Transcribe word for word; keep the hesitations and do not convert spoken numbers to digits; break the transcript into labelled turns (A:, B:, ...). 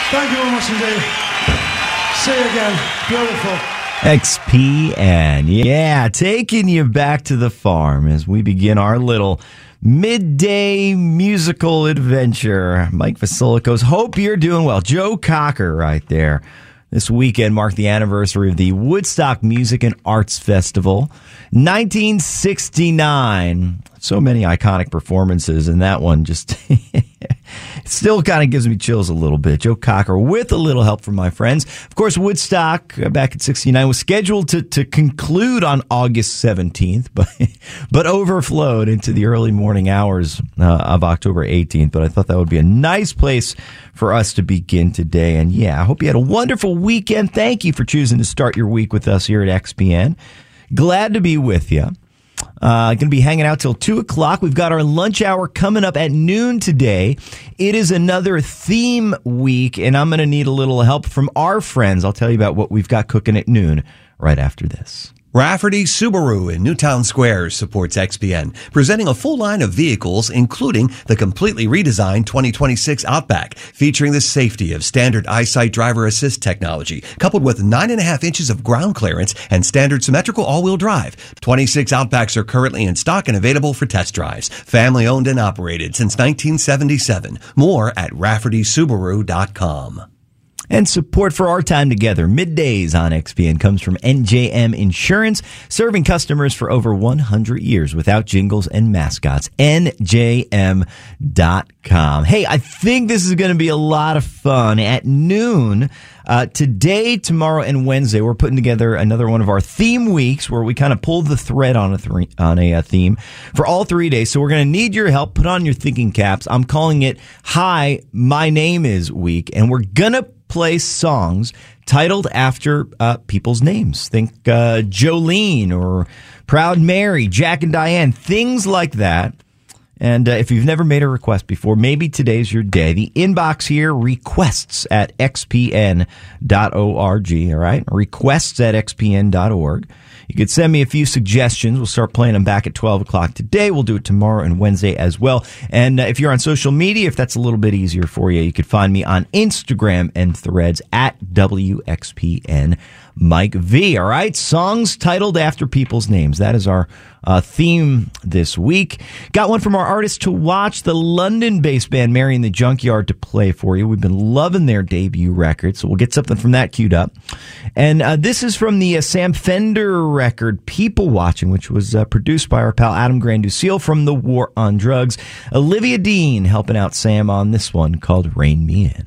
A: Thank you very much indeed. See you again. Beautiful.
B: X P N, yeah, taking you back to the farm as we begin our little midday musical adventure. Mike Vasiliko's Hope you're doing well. Joe Cocker right there. This weekend marked the anniversary of the Woodstock Music and Arts Festival. nineteen sixty-nine. So many iconic performances, and that one just it still kind of gives me chills a little bit. Joe Cocker with a little help from my friends. Of course, Woodstock uh, back in sixty-nine was scheduled to, to conclude on August seventeenth, but but overflowed into the early morning hours uh, of October eighteenth. But I thought that would be a nice place for us to begin today. And yeah, I hope you had a wonderful weekend. Thank you for choosing to start your week with us here at X P N. Glad to be with you. Uh, going to be hanging out till two o'clock. We've got our lunch hour coming up at noon today. It is another theme week, and I'm going to need a little help from our friends. I'll tell you about what we've got cooking at noon right after this.
C: Rafferty Subaru in Newtown Square supports X P N, presenting a full line of vehicles, including the completely redesigned twenty twenty-six Outback, featuring the safety of standard EyeSight driver assist technology, coupled with nine and a half inches of ground clearance and standard symmetrical all-wheel drive. twenty-six Outbacks are currently in stock and available for test drives. Family owned and operated since nineteen seventy-seven. More at rafferty subaru dot com.
B: And support for our time together, middays on X P N, comes from N J M Insurance, serving customers for over one hundred years without jingles and mascots. N J M dot com. Hey, I think this is going to be a lot of fun. At noon, uh, today, tomorrow, and Wednesday, we're putting together another one of our theme weeks where we kind of pulled the thread on a, th- on a, a theme for all three days. So we're going to need your help. Put on your thinking caps. I'm calling it Hi, My Name Is Week, and we're going to play songs titled after uh, people's names. Think uh, Jolene or Proud Mary, Jack and Diane, things like that. And uh, if you've never made a request before, maybe today's your day. The inbox here, requests at x p n dot org, all right? Requests at x p n dot org. You could send me a few suggestions. We'll start playing them back at twelve o'clock today. We'll do it tomorrow and Wednesday as well. And uh, if you're on social media, if that's a little bit easier for you, you could find me on Instagram and Threads at W X P N Mike V. All right? Songs titled after people's names. That is our uh, theme this week. Got one from our artist to watch, the London-based band Mary and the Junkyard, to play for you. We've been loving their debut record, so we'll get something from that queued up. And uh, this is from the uh, Sam Fender record, People Watching, which was uh, produced by our pal Adam Granduciel from The War on Drugs. Olivia Dean helping out Sam on this one called Rain Me In.